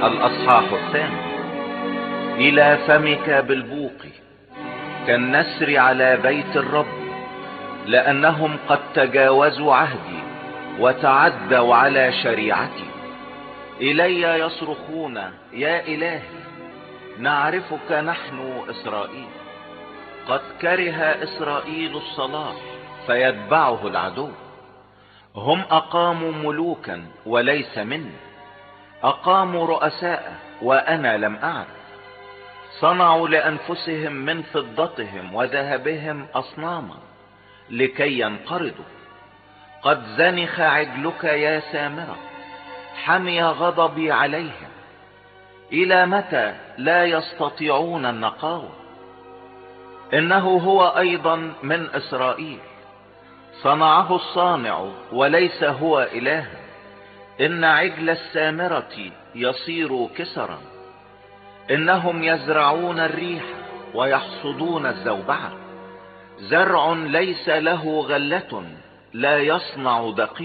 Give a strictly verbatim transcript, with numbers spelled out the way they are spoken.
الأصحاح الثاني. إلى فمك بالبوق كالنسر على بيت الرب، لأنهم قد تجاوزوا عهدي وتعدوا على شريعتي. إلي يصرخون يا إلهي، نعرفك نحن إسرائيل. قد كره إسرائيل الصلاح فيتبعه العدو. هم أقاموا ملوكا وليس مني، أقاموا رؤساء وأنا لم أعرف. صنعوا لأنفسهم من فضتهم وذهبهم أصناما لكي ينقرضوا. قد زنخ عجلك يا سامرة، حمي غضبي عليهم. إلى متى لا يستطيعون النقاوة؟ إنه هو أيضا من إسرائيل، صنعه الصانع وليس هو إله. إن عجل السامرة يصير كسرا. إنهم يزرعون الريح ويحصدون الزوبعة. زرع ليس له غلة لا يصنع دقيق.